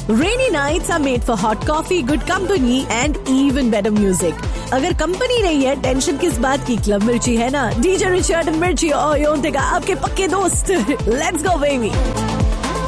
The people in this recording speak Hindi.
Rainy nights are made for hot coffee, good company and even better music. अगर कंपनी नहीं है, टेंशन किस बात की? क्लब मिर्ची है ना। डीजे रिचर्ड एंड मिर्ची और योंते का आपके पक्के दोस्त। Let's go baby.